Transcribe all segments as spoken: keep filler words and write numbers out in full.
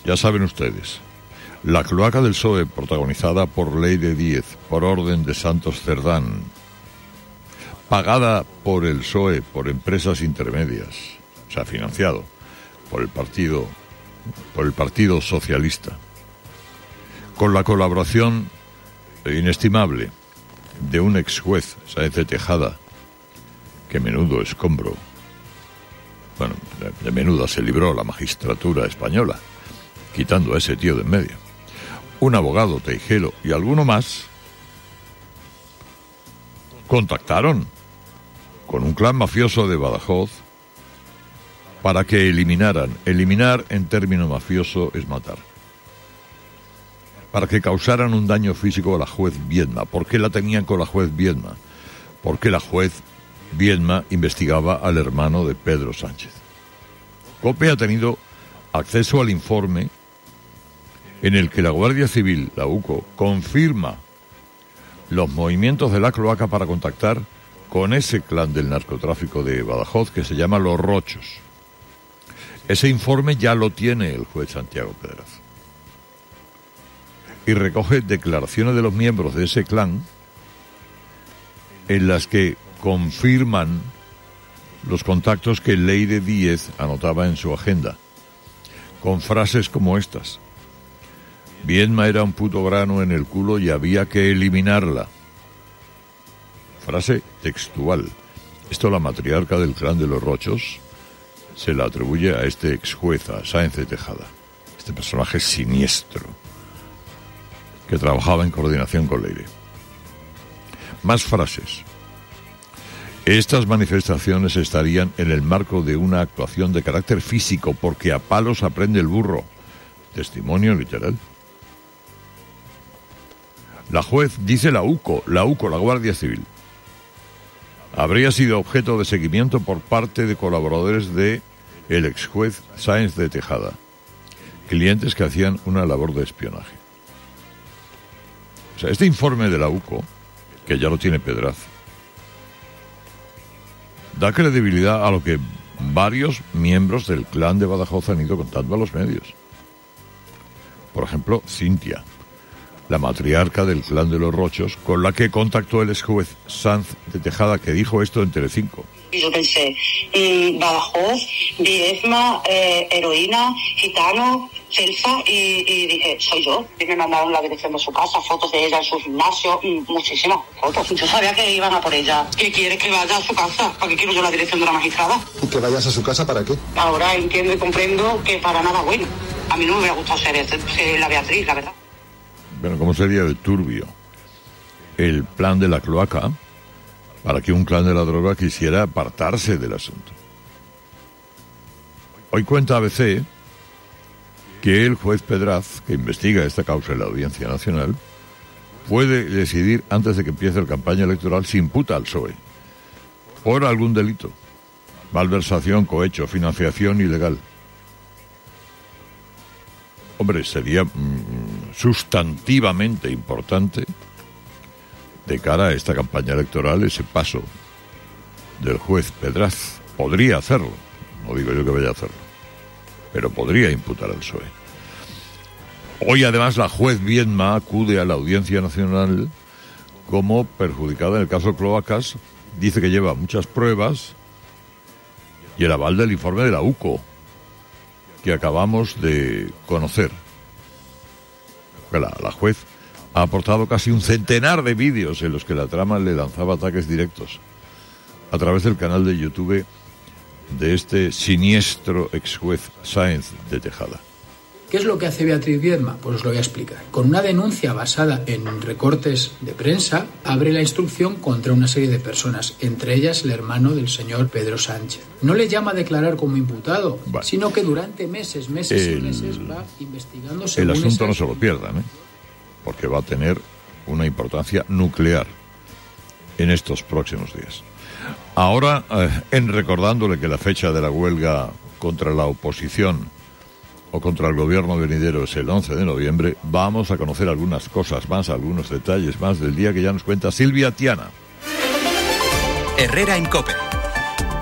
Ya saben ustedes, la cloaca del P S O E protagonizada por Leire Díez, por orden de Santos Cerdán, pagada por el P S O E, por empresas intermedias, o sea, financiado por el partido, por el Partido Socialista, con la colaboración inestimable de un ex juez, Sáenz de Tejada, que menudo escombro, bueno, de menuda se libró la magistratura española, quitando a ese tío de en medio, un abogado Teijero y alguno más, contactaron con un clan mafioso de Badajoz para que eliminaran, eliminar en término mafioso es matar, para que causaran un daño físico a la juez Viedma. ¿Por qué la tenían con la juez Viedma? Porque la juez Viedma investigaba al hermano de Pedro Sánchez. COPE ha tenido acceso al informe en el que la Guardia Civil, la UCO, confirma los movimientos de la cloaca para contactar con ese clan del narcotráfico de Badajoz que se llama Los Rochos. Ese informe ya lo tiene el juez Santiago Pedraza y recoge declaraciones de los miembros de ese clan en las que confirman los contactos que Leire Díez anotaba en su agenda, con frases como estas: Viedma era un puto grano en el culo y había que eliminarla. Frase textual. Esto la matriarca del clan de Los Rochos se la atribuye a este ex juez, a Sáenz de Tejada, este personaje siniestro que trabajaba en coordinación con Leire. Más frases. Estas manifestaciones estarían en el marco de una actuación de carácter físico porque a palos aprende el burro. Testimonio literal. La juez, dice la UCO, la UCO, la Guardia Civil, habría sido objeto de seguimiento por parte de colaboradores de el ex juez Sáenz de Tejada, clientes que hacían una labor de espionaje. O sea, este informe de la UCO, que ya lo tiene Pedraza, da credibilidad a lo que varios miembros del clan de Badajoz han ido contando a los medios. Por ejemplo, Cintia, la matriarca del clan de Los Rochos, con la que contactó el ex juez Sáenz de Tejada, que dijo esto en Telecinco. Y yo pensé, mmm, Badajoz, Viedma, eh, heroína, gitano, Celsa, y, y dije, soy yo. Y me mandaron la dirección de su casa, fotos de ella en su gimnasio, mmm, muchísimas fotos. Yo sabía que iban a por ella. ¿Qué quiere que vaya a su casa? ¿Para qué quiero yo la dirección de la magistrada? ¿Y que vayas a su casa para qué? Ahora entiendo y comprendo que para nada bueno. A mí no me hubiera gustado ser, ser la Beatriz, la verdad. Bueno, ¿cómo sería de turbio el plan de la cloaca para que un clan de la droga quisiera apartarse del asunto? Hoy cuenta A B C que el juez Pedraz, que investiga esta causa en la Audiencia Nacional, puede decidir antes de que empiece la campaña electoral si imputa al P S O E por algún delito, malversación, cohecho, financiación ilegal. Hombre, sería mmm, sustantivamente importante de cara a esta campaña electoral ese paso del juez Pedraz. Podría hacerlo, no digo yo que vaya a hacerlo, pero podría imputar al P S O E. Hoy además la juez Viedma acude a la Audiencia Nacional como perjudicada en el caso Cloacas, dice que lleva muchas pruebas y el aval del informe de la UCO que acabamos de conocer. La, la juez ha aportado casi un centenar de vídeos en los que la trama le lanzaba ataques directos a través del canal de YouTube de este siniestro ex juez Sáenz de Tejada. ¿Qué es lo que hace Beatriz Viedma? Pues os lo voy a explicar. Con una denuncia basada en recortes de prensa, abre la instrucción contra una serie de personas, entre ellas el hermano del señor Pedro Sánchez. No le llama a declarar como imputado, vale, sino que durante meses, meses el, y meses va investigando según el asunto esas... no se lo pierdan, ¿eh? Porque va a tener una importancia nuclear en estos próximos días. Ahora, eh, en recordándole que la fecha de la huelga contra la oposición o contra el gobierno venidero es el once de noviembre, vamos a conocer algunas cosas más, algunos detalles más del día que ya nos cuenta Silvia Tiana. Herrera en COPE.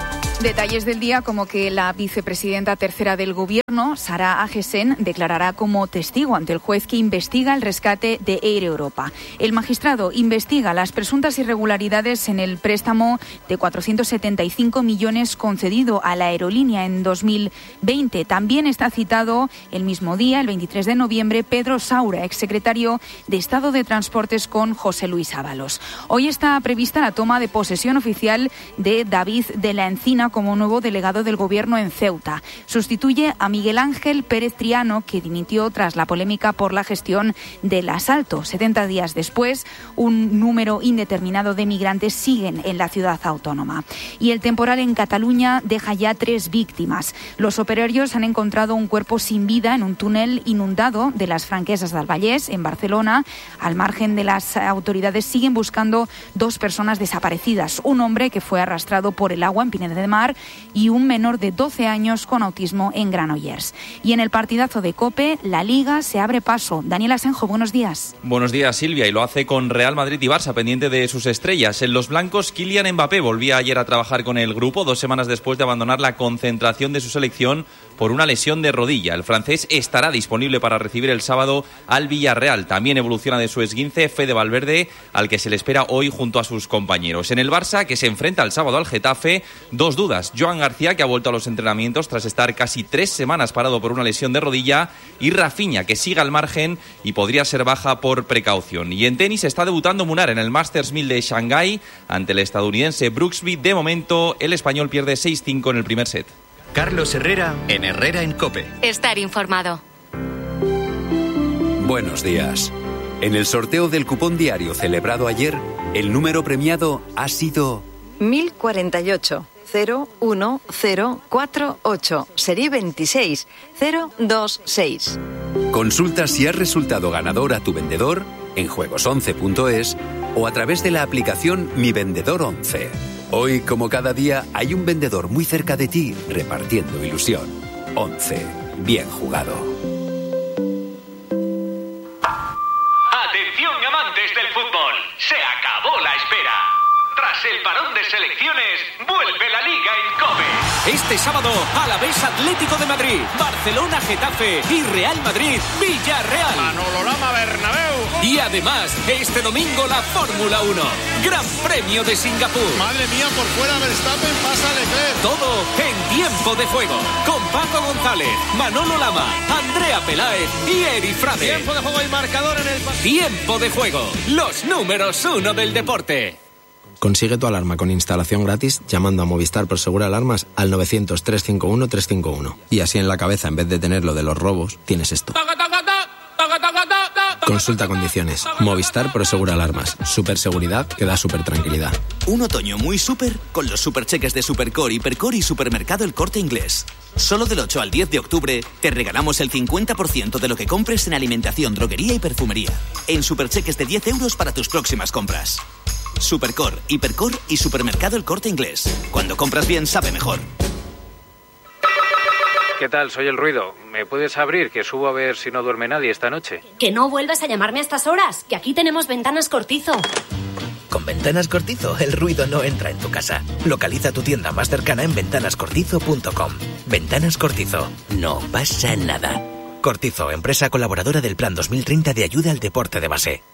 Detalles del día como que la vicepresidenta tercera del Gobierno, Sara Agesen, declarará como testigo ante el juez que investiga el rescate de Air Europa. El magistrado investiga las presuntas irregularidades en el préstamo de cuatrocientos setenta y cinco millones concedido a la aerolínea en dos mil veinte. También está citado el mismo día, el veintitrés de noviembre, Pedro Saura, exsecretario de Estado de Transportes, con José Luis Ábalos. Hoy está prevista la toma de posesión oficial de David de la Encina como nuevo delegado del Gobierno en Ceuta. Sustituye a Miguel Ángel Pérez Triano, que dimitió tras la polémica por la gestión del asalto. setenta días después, un número indeterminado de migrantes siguen en la ciudad autónoma. Y el temporal en Cataluña deja ya tres víctimas. Los operarios han encontrado un cuerpo sin vida en un túnel inundado de las Franquesas del Vallès, en Barcelona. Al margen de las autoridades, siguen buscando dos personas desaparecidas. Un hombre que fue arrastrado por el agua en Pineda de Mar y un menor de doce años con autismo en Granollers. Y en el partidazo de COPE, la Liga se abre paso. Daniel Asenjo, buenos días. Buenos días, Silvia, y lo hace con Real Madrid y Barça pendiente de sus estrellas. En los blancos, Kylian Mbappé volvía ayer a trabajar con el grupo, dos semanas después de abandonar la concentración de su selección por una lesión de rodilla. El francés estará disponible para recibir el sábado al Villarreal. También evoluciona de su esguince Fede Valverde, al que se le espera hoy junto a sus compañeros. En el Barça, que se enfrenta el sábado al Getafe, dos dudas. Joan García, que ha vuelto a los entrenamientos tras estar casi tres semanas parado por una lesión de rodilla, y Rafinha, que sigue al margen y podría ser baja por precaución. Y en tenis está debutando Munar en el Masters mil de Shanghái ante el estadounidense Brooksby. De momento, el español pierde seis cinco en el primer set. Carlos Herrera en Herrera en COPE. Estar informado. Buenos días. En el sorteo del cupón diario celebrado ayer, el número premiado ha sido mil cuarenta y ocho cero uno cero cuatro ocho, serie veintiséis cero dos seis. Consulta si has resultado ganador a tu vendedor en juegos once punto es o a través de la aplicación Mi Vendedor once. Hoy, como cada día, hay un vendedor muy cerca de ti repartiendo ilusión. once. Bien jugado. Atención, amantes del fútbol. Se acabó la espera. Tras el parón de selecciones, vuelve la Liga en COPE. Este sábado, Alavés Atlético de Madrid, Barcelona Getafe y Real Madrid Villarreal. Manolo Lama Bernabéu. Y además, este domingo la Fórmula uno. Gran Premio de Singapur. Madre mía, por fuera Verstappen, pasa Leclerc. Todo en Tiempo de Juego. Con Paco González, Manolo Lama, Andrea Peláez y Eri Frade. Tiempo de juego y marcador en el... Tiempo de Juego. Los números uno del deporte. Consigue tu alarma con instalación gratis llamando a Movistar Prosegur Alarmas al novecientos, trescientos cincuenta y uno, trescientos cincuenta y uno. Y así en la cabeza, en vez de tener lo de los robos, tienes esto. Consulta condiciones. Movistar Prosegur Alarmas. Superseguridad que da super tranquilidad. Un otoño muy súper con los supercheques de Supercore, Hipercore y Supermercado El Corte Inglés. Solo del ocho al diez de octubre te regalamos el cincuenta por ciento de lo que compres en alimentación, droguería y perfumería. En supercheques de diez euros para tus próximas compras. Supercore, Hipercore y Supermercado El Corte Inglés. Cuando compras bien, sabe mejor. ¿Qué tal? Soy El Ruido. ¿Me puedes abrir? Que subo a ver si no duerme nadie esta noche. Que no vuelvas a llamarme a estas horas, que aquí tenemos Ventanas Cortizo. Con Ventanas Cortizo, el ruido no entra en tu casa. Localiza tu tienda más cercana en ventanas cortizo punto com. Ventanas Cortizo. No pasa nada. Cortizo, empresa colaboradora del Plan dos mil treinta de ayuda al deporte de base.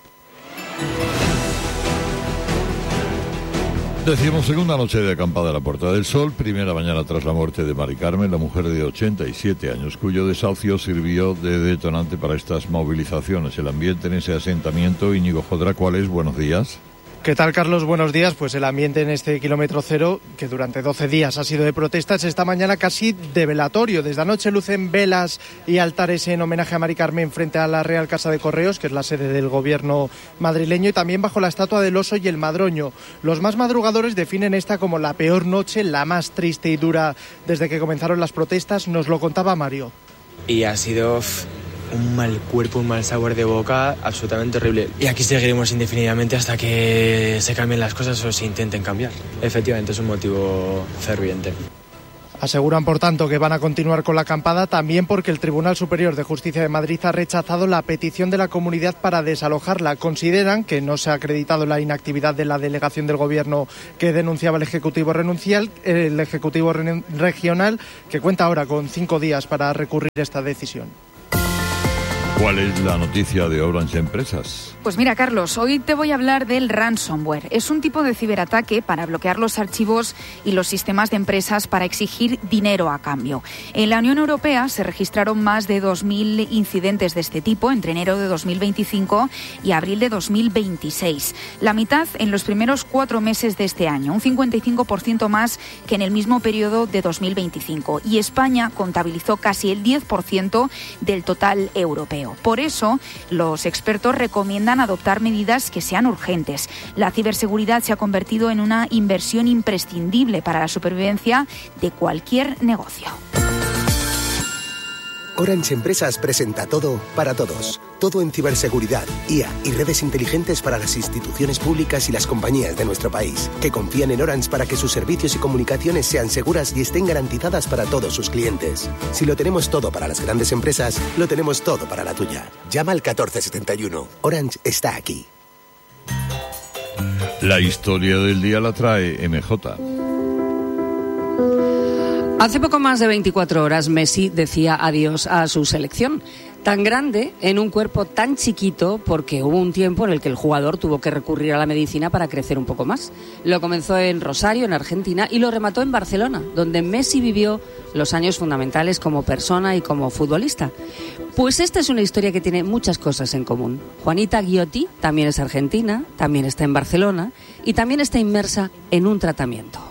Decimos segunda noche de acampada de la Puerta del Sol, primera mañana tras la muerte de Mari Carmen, la mujer de ochenta y siete años, cuyo desahucio sirvió de detonante para estas movilizaciones. El ambiente en ese asentamiento, Íñigo Jodra, ¿cuál es? Buenos días. ¿Qué tal, Carlos? Buenos días. Pues el ambiente en este kilómetro cero, que durante doce días ha sido de protestas, esta mañana casi de velatorio. Desde anoche lucen velas y altares en homenaje a Mari Carmen frente a la Real Casa de Correos, que es la sede del gobierno madrileño, y también bajo la estatua del oso y el madroño. Los más madrugadores definen esta como la peor noche, la más triste y dura desde que comenzaron las protestas. Nos lo contaba Mario. Y ha sido un mal cuerpo, un mal sabor de boca absolutamente horrible. Y aquí seguiremos indefinidamente hasta que se cambien las cosas o se intenten cambiar. Efectivamente, es un motivo ferviente. Aseguran, por tanto, que van a continuar con la acampada, también porque el Tribunal Superior de Justicia de Madrid ha rechazado la petición de la comunidad para desalojarla. Consideran que no se ha acreditado la inactividad de la delegación del Gobierno que denunciaba el Ejecutivo renuncial, el Ejecutivo re- regional, que cuenta ahora con cinco días para recurrir esta decisión. ¿Cuál es la noticia de Orange Empresas? Pues mira, Carlos, hoy te voy a hablar del ransomware. Es un tipo de ciberataque para bloquear los archivos y los sistemas de empresas para exigir dinero a cambio. En la Unión Europea se registraron más de dos mil incidentes de este tipo entre enero de dos mil veinticinco y abril de dos mil veintiséis. La mitad en los primeros cuatro meses de este año, un cincuenta y cinco por ciento más que en el mismo periodo de dos mil veinticinco. Y España contabilizó casi el diez por ciento del total europeo. Por eso, los expertos recomiendan adoptar medidas que sean urgentes. La ciberseguridad se ha convertido en una inversión imprescindible para la supervivencia de cualquier negocio. Orange Empresas presenta todo para todos. Todo en ciberseguridad, I A y redes inteligentes para las instituciones públicas y las compañías de nuestro país, que confían en Orange para que sus servicios y comunicaciones sean seguras y estén garantizadas para todos sus clientes. Si lo tenemos todo para las grandes empresas, lo tenemos todo para la tuya. Llama al catorce setenta y uno. Orange está aquí. La historia del día la trae M J. Hace poco más de veinticuatro horas Messi decía adiós a su selección. Tan grande en un cuerpo tan chiquito porque hubo un tiempo en el que el jugador tuvo que recurrir a la medicina para crecer un poco más. Lo comenzó en Rosario, en Argentina, y lo remató en Barcelona, donde Messi vivió los años fundamentales como persona y como futbolista. Pues esta es una historia que tiene muchas cosas en común. Juanita Guiotti también es argentina, también está en Barcelona y también está inmersa en un tratamiento.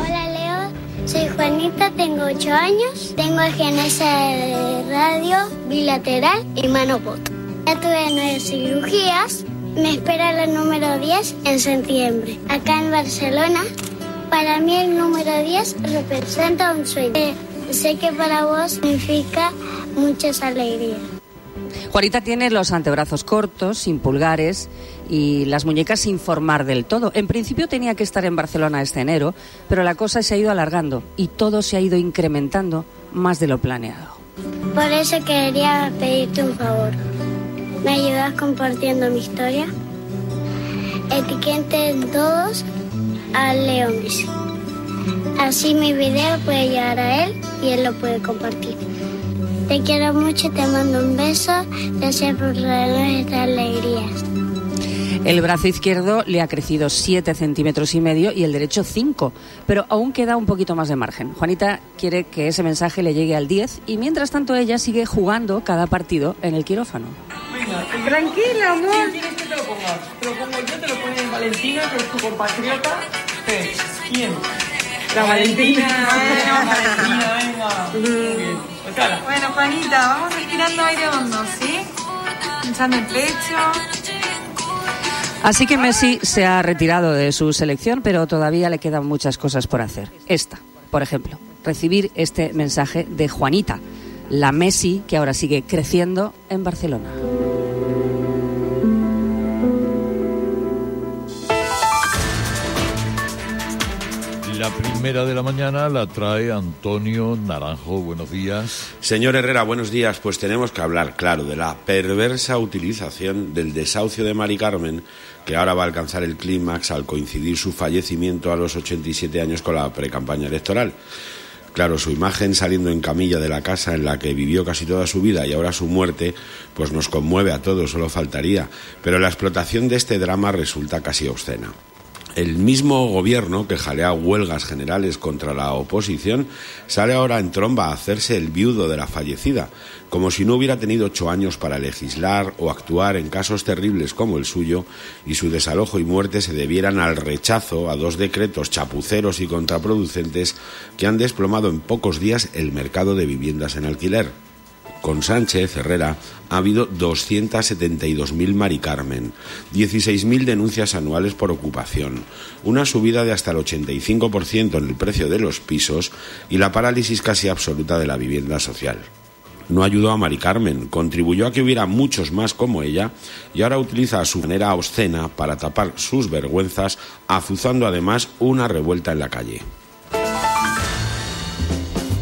Soy Juanita, tengo ocho años, tengo agenesia de radio bilateral y mano bot. Ya tuve nueve cirugías, me espera la número diez en septiembre. Acá en Barcelona, para mí el número diez representa un sueño. Eh, sé que para vos significa muchas alegrías. Juanita tiene los antebrazos cortos, sin pulgares, y las muñecas sin formar del todo. En principio tenía que estar en Barcelona este enero, pero la cosa se ha ido alargando y todo se ha ido incrementando más de lo planeado. Por eso quería pedirte un favor. ¿Me ayudas compartiendo mi historia? Etiqueten todos a Leo Messi. Así mi video puede llegar a él y él lo puede compartir. Te quiero mucho, te mando un beso. Gracias por traernos estas alegrías. El brazo izquierdo le ha crecido siete centímetros y medio y el derecho cinco, pero aún queda un poquito más de margen. Juanita quiere que ese mensaje le llegue al diez y mientras tanto ella sigue jugando cada partido en el quirófano. Tranquila, amor. ¿Quién quieres que te lo pongas? Te lo pongo yo, te lo pone Valentina, que es tu compatriota. ¿Quién? La Valentina. Bueno, Valentina, venga. Muy bien. Pues ala. Bueno, Juanita, vamos respirando aire hondo, ¿sí? Hinchando el pecho. Así que Messi se ha retirado de su selección, pero todavía le quedan muchas cosas por hacer. Esta, por ejemplo, recibir este mensaje de Juanita, la Messi que ahora sigue creciendo en Barcelona. La primera de la mañana la trae Antonio Naranjo. Buenos días. Señor Herrera, buenos días. Pues tenemos que hablar, claro, de la perversa utilización del desahucio de Mari Carmen, que ahora va a alcanzar el clímax al coincidir su fallecimiento a los ochenta y siete años con la precampaña electoral. Claro, su imagen saliendo en camilla de la casa en la que vivió casi toda su vida y ahora su muerte, pues nos conmueve a todos, solo faltaría. Pero la explotación de este drama resulta casi obscena. El mismo gobierno que jalea huelgas generales contra la oposición sale ahora en tromba a hacerse el viudo de la fallecida, como si no hubiera tenido ocho años para legislar o actuar en casos terribles como el suyo y su desalojo y muerte se debieran al rechazo a dos decretos chapuceros y contraproducentes que han desplomado en pocos días el mercado de viviendas en alquiler. Con Sánchez, Herrera, ha habido doscientas setenta y dos mil Mari Carmen, dieciséis mil denuncias anuales por ocupación, una subida de hasta el ochenta y cinco por ciento en el precio de los pisos y la parálisis casi absoluta de la vivienda social. No ayudó a Mari Carmen, contribuyó a que hubiera muchos más como ella y ahora utiliza a su manera obscena para tapar sus vergüenzas, azuzando además una revuelta en la calle.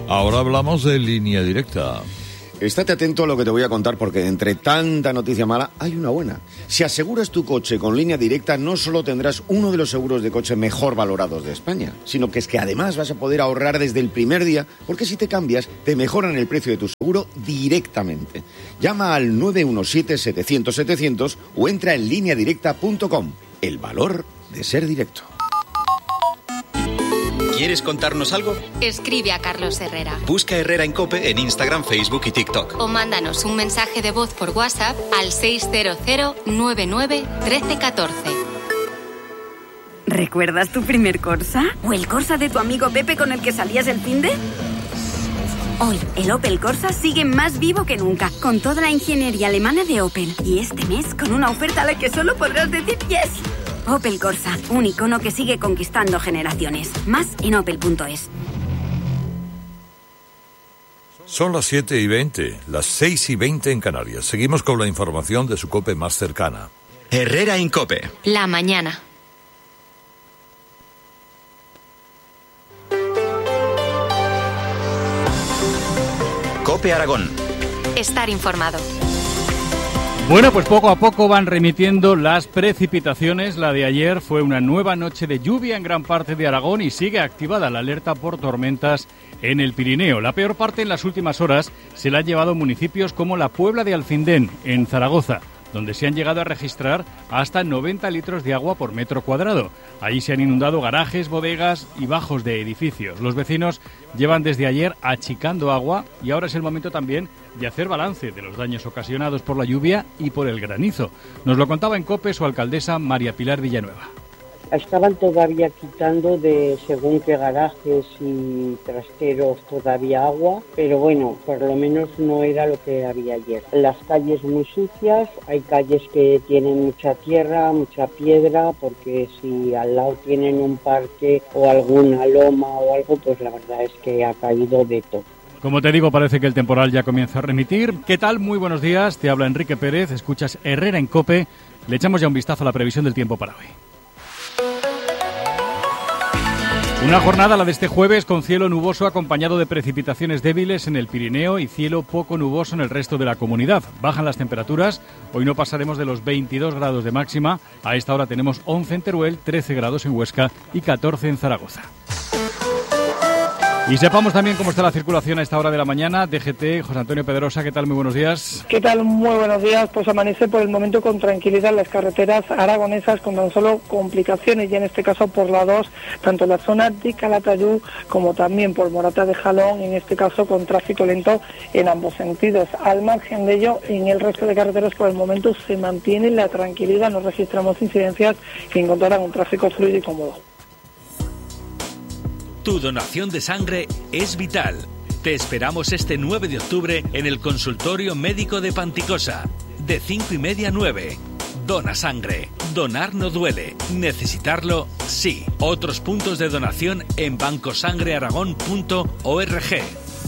Ahora hablamos de Línea Directa. Estate atento a lo que te voy a contar porque entre tanta noticia mala hay una buena. Si aseguras tu coche con Línea Directa, no solo tendrás uno de los seguros de coche mejor valorados de España, sino que es que además vas a poder ahorrar desde el primer día, porque si te cambias, te mejoran el precio de tu seguro directamente. Llama al nueve uno siete, setecientos, setecientos o entra en línea directa punto com. El valor de ser directo. ¿Quieres contarnos algo? Escribe a Carlos Herrera. Busca Herrera en COPE en Instagram, Facebook y TikTok. O mándanos un mensaje de voz por WhatsApp al seis cero cero, nueve nueve, uno tres uno cuatro. ¿Recuerdas tu primer Corsa? ¿O el Corsa de tu amigo Pepe con el que salías el finde? Hoy, el Opel Corsa sigue más vivo que nunca, con toda la ingeniería alemana de Opel. Y este mes, con una oferta a la que solo podrás decir yes. Opel Corsa, un icono que sigue conquistando generaciones. Más en opel punto es. Son las siete y veinte, las seis y veinte en Canarias. Seguimos con la información de su COPE más cercana. Herrera en COPE. La mañana. COPE Aragón. Estar informado. Bueno, pues poco a poco van remitiendo las precipitaciones. La de ayer fue una nueva noche de lluvia en gran parte de Aragón y sigue activada la alerta por tormentas en el Pirineo. La peor parte en las últimas horas se la han llevado municipios como la Puebla de Alfindén, en Zaragoza, donde se han llegado a registrar hasta noventa litros de agua por metro cuadrado. Allí se han inundado garajes, bodegas y bajos de edificios. Los vecinos llevan desde ayer achicando agua y ahora es el momento también de hacer balance de los daños ocasionados por la lluvia y por el granizo. Nos lo contaba en COPE su alcaldesa María Pilar Villanueva. Estaban todavía quitando de según qué garajes y trasteros todavía agua, pero bueno, por lo menos no era lo que había ayer. Las calles muy sucias, hay calles que tienen mucha tierra, mucha piedra, porque si al lado tienen un parque o alguna loma o algo, pues la verdad es que ha caído de todo. Como te digo, parece que el temporal ya comienza a remitir. ¿Qué tal? Muy buenos días, te habla Enrique Pérez, escuchas Herrera en COPE. Le echamos ya un vistazo a la previsión del tiempo para hoy. Una jornada, la de este jueves, con cielo nuboso acompañado de precipitaciones débiles en el Pirineo y cielo poco nuboso en el resto de la comunidad. Bajan las temperaturas, hoy no pasaremos de los veintidós grados de máxima. A esta hora tenemos once en Teruel, trece grados en Huesca y catorce en Zaragoza. Y sepamos también cómo está la circulación a esta hora de la mañana. D G T, José Antonio Pedrosa, ¿qué tal? Muy buenos días. ¿Qué tal? Muy buenos días. Pues amanece por el momento con tranquilidad las carreteras aragonesas, con tan solo complicaciones, y en este caso por la dos, tanto en la zona de Calatayud como también por Morata de Jalón, en este caso con tráfico lento en ambos sentidos. Al margen de ello, en el resto de carreteras por el momento se mantiene la tranquilidad, no registramos incidencias que encontrarán un tráfico fluido y cómodo. Tu donación de sangre es vital. Te esperamos este nueve de octubre en el Consultorio Médico de Panticosa, de cinco y media a nueve. Dona sangre. Donar no duele. Necesitarlo, sí. Otros puntos de donación en bancosangrearagón punto org.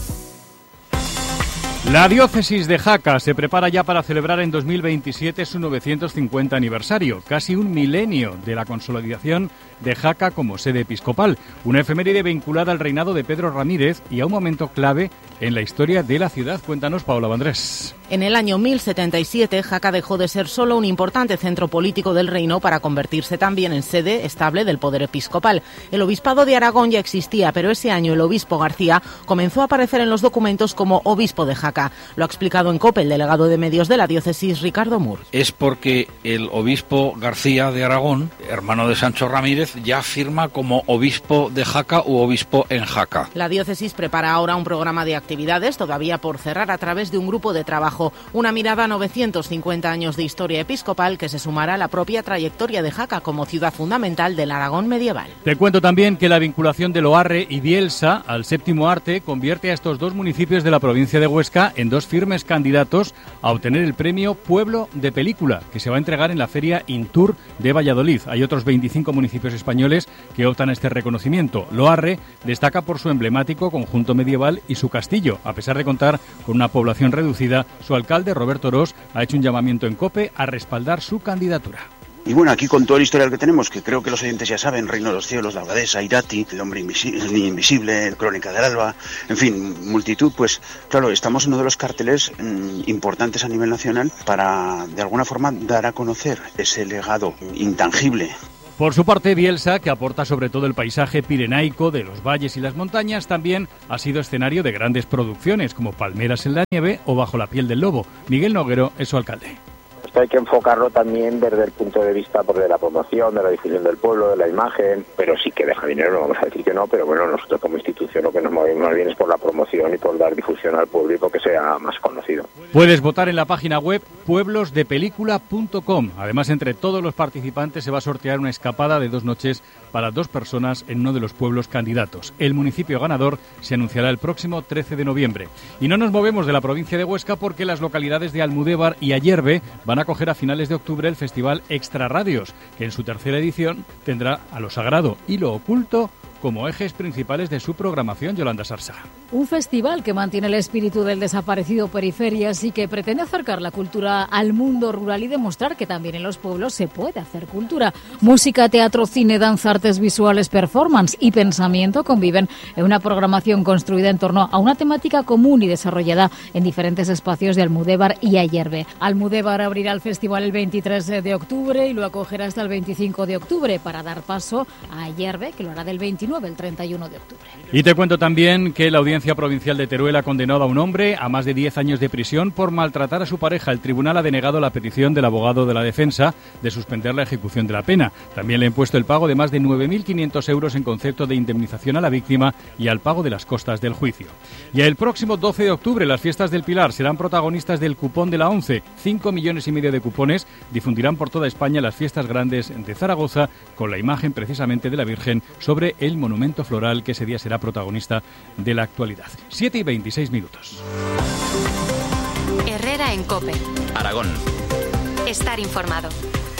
La diócesis de Jaca se prepara ya para celebrar en dos mil veintisiete su novecientos cincuenta aniversario, casi un milenio de la consolidación de Jaca como sede episcopal, una efeméride vinculada al reinado de Pedro Ramírez y a un momento clave en la historia de la ciudad. Cuéntanos, Paola Vandrés. En el año mil setenta y siete, Jaca dejó de ser solo un importante centro político del reino para convertirse también en sede estable del poder episcopal. El obispado de Aragón ya existía, pero ese año el obispo García comenzó a aparecer en los documentos como obispo de Jaca. Lo ha explicado en COPE el delegado de medios de la diócesis, Ricardo Mur. Es porque el obispo García de Aragón, hermano de Sancho Ramírez, ya firma como obispo de Jaca u obispo en Jaca. La diócesis prepara ahora un programa de actividades todavía por cerrar a través de un grupo de trabajo. Una mirada a novecientos cincuenta años de historia episcopal que se sumará a la propia trayectoria de Jaca como ciudad fundamental del Aragón medieval. Te cuento también que la vinculación de Loarre y Bielsa al séptimo arte convierte a estos dos municipios de la provincia de Huesca en dos firmes candidatos a obtener el premio Pueblo de Película, que se va a entregar en la Feria Intur de Valladolid. Hay otros veinticinco municipios españoles que optan a este reconocimiento. Loarre destaca por su emblemático conjunto medieval y su castillo. A pesar de contar con una población reducida, su alcalde, Roberto Ros, ha hecho un llamamiento en COPE a respaldar su candidatura. Y bueno, aquí con todo el historial que tenemos, que creo que los oyentes ya saben, Reino de los Cielos, La Abadesa, Irati, El Hombre Invisible, El Niño Invisible, Crónica del Alba, en fin, multitud, pues claro, estamos en uno de los carteles mmm, importantes a nivel nacional para, de alguna forma, dar a conocer ese legado intangible. Por su parte, Bielsa, que aporta sobre todo el paisaje pirenaico de los valles y las montañas, también ha sido escenario de grandes producciones como Palmeras en la nieve o Bajo la piel del lobo. Miguel Noguero es su alcalde. Esto hay que enfocarlo también desde el punto de vista pues, de la promoción, de la difusión del pueblo, de la imagen, pero sí que deja dinero, no vamos a decir que no, pero bueno, nosotros como institución lo que nos movemos más bien es por la promoción y por dar difusión al público que sea más conocido. Puedes votar en la página web pueblos de película punto com. Además, entre todos los participantes se va a sortear una escapada de dos noches para dos personas en uno de los pueblos candidatos. El municipio ganador se anunciará el próximo trece de noviembre. Y no nos movemos de la provincia de Huesca porque las localidades de Almudévar y Ayerbe van a acoger a finales de octubre el Festival Extra Radios, que en su tercera edición tendrá a lo sagrado y lo oculto como ejes principales de su programación. Yolanda Sarsa. Un festival que mantiene el espíritu del desaparecido Periferias y que pretende acercar la cultura al mundo rural y demostrar que también en los pueblos se puede hacer cultura. Música, teatro, cine, danza, artes visuales, performance y pensamiento conviven en una programación construida en torno a una temática común y desarrollada en diferentes espacios de Almudévar y Ayerbe. Almudévar abrirá el festival el veintitrés de octubre y lo acogerá hasta el veinticinco de octubre para dar paso a Ayerbe, que lo hará del veintinueve al treinta y uno de octubre. Y te cuento también que la Audiencia Provincial de Teruel ha condenado a un hombre a más de diez años de prisión por maltratar a su pareja. El tribunal ha denegado la petición del abogado de la defensa de suspender la ejecución de la pena. También le ha impuesto el pago de más de nueve mil quinientos euros en concepto de indemnización a la víctima y al pago de las costas del juicio. Y el próximo doce de octubre las fiestas del Pilar serán protagonistas del cupón de la ONCE. Cinco millones y medio de cupones difundirán por toda España las fiestas grandes de Zaragoza con la imagen precisamente de la Virgen sobre el monumento floral que ese día será protagonista de la actualidad. siete y veintiséis minutos. Herrera en COPE. Aragón. Estar informado.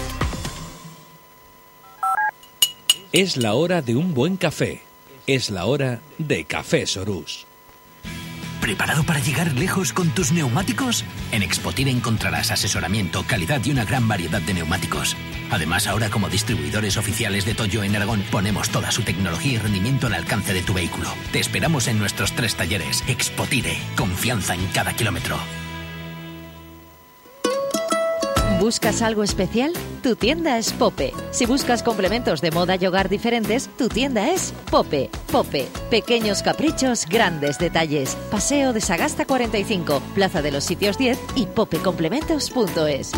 Es la hora de un buen café. Es la hora de Café Sorús. ¿Preparado para llegar lejos con tus neumáticos? En Expotire encontrarás asesoramiento, calidad y una gran variedad de neumáticos. Además, ahora como distribuidores oficiales de Toyo en Aragón, ponemos toda su tecnología y rendimiento al alcance de tu vehículo. Te esperamos en nuestros tres talleres. Expotire, confianza en cada kilómetro. ¿Buscas algo especial? Tu tienda es Pope. Si buscas complementos de moda y hogar diferentes, tu tienda es Pope. Pope. Pequeños caprichos, grandes detalles. Paseo de Sagasta cuarenta y cinco, Plaza de los Sitios diez y popecomplementos punto es.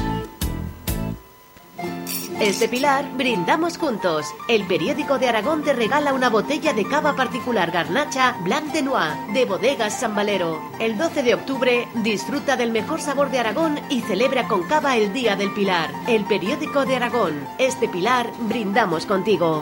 Este Pilar brindamos juntos. El periódico de Aragón te regala una botella de cava particular Garnacha Blanc de Noir de Bodegas San Valero. El doce de octubre disfruta del mejor sabor de Aragón y celebra con cava el Día del Pilar. El periódico de Aragón. Este Pilar brindamos contigo.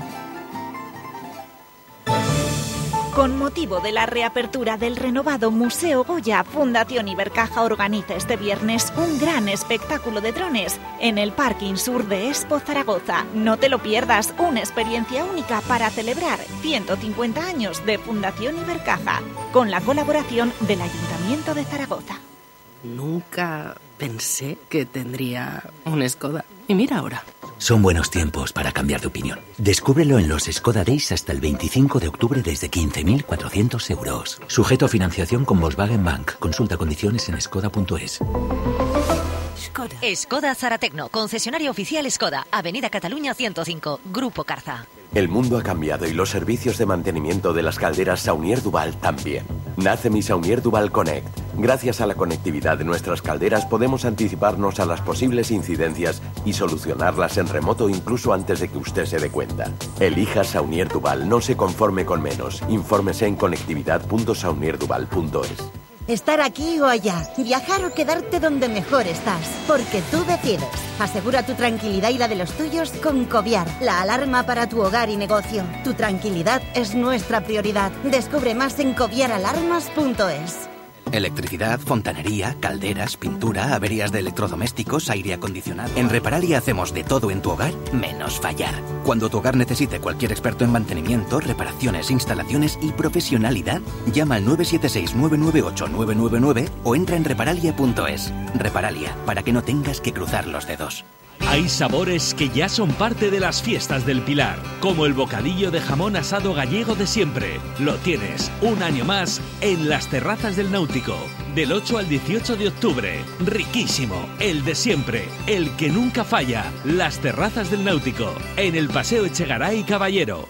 Con motivo de la reapertura del renovado Museo Goya, Fundación Ibercaja organiza este viernes un gran espectáculo de drones en el Parking Sur de Expo Zaragoza. No te lo pierdas, una experiencia única para celebrar ciento cincuenta años de Fundación Ibercaja, con la colaboración del Ayuntamiento de Zaragoza. Nunca pensé que tendría un Skoda. Y mira ahora. Son buenos tiempos para cambiar de opinión. Descúbrelo en los Skoda Days hasta el veinticinco de octubre desde quince mil cuatrocientos euros. Sujeto a financiación con Volkswagen Bank. Consulta condiciones en skoda punto es. Skoda. Skoda Zaratecno, concesionario oficial Skoda, Avenida Cataluña ciento cinco, Grupo Carza. El mundo ha cambiado y los servicios de mantenimiento de las calderas Saunier Duval también. Nace mi Saunier Duval Connect. Gracias a la conectividad de nuestras calderas podemos anticiparnos a las posibles incidencias y solucionarlas en remoto incluso antes de que usted se dé cuenta. Elija Saunier Duval, no se conforme con menos. Infórmese en conectividad punto saunier duval punto es. Estar aquí o allá, viajar o quedarte donde mejor estás, porque tú decides. Asegura tu tranquilidad y la de los tuyos con Coviar, la alarma para tu hogar y negocio. Tu tranquilidad es nuestra prioridad. Descubre más en coviar alarmas punto es. Electricidad, fontanería, calderas, pintura, averías de electrodomésticos, aire acondicionado. En Reparalia hacemos de todo en tu hogar, menos fallar. Cuando tu hogar necesite cualquier experto en mantenimiento, reparaciones, instalaciones y profesionalidad, llama al nueve siete seis, nueve nueve ocho, nueve nueve nueve o entra en reparalia punto es. Reparalia, para que no tengas que cruzar los dedos. Hay sabores que ya son parte de las fiestas del Pilar, como el bocadillo de jamón asado gallego de siempre. Lo tienes un año más en las terrazas del Náutico, del ocho al dieciocho de octubre. Riquísimo, el de siempre, el que nunca falla. Las terrazas del Náutico, en el Paseo Echegaray Caballero.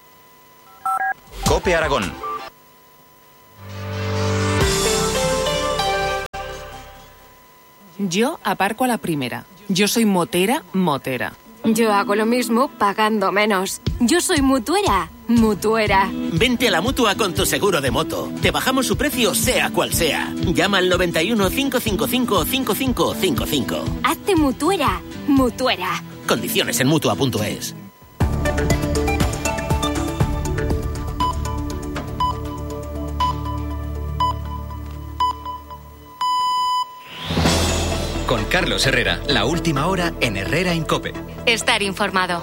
COPE Aragón. Yo aparco a la primera. Yo soy motera, motera. Yo hago lo mismo pagando menos. Yo soy mutuera, mutuera. Vente a la Mutua con tu seguro de moto. Te bajamos su precio sea cual sea. Llama al noventa y uno, cinco cinco cinco, cinco cinco cinco cinco. Hazte mutuera, mutuera. Condiciones en mutua punto es. Con Carlos Herrera, la última hora en Herrera en COPE. Estar informado.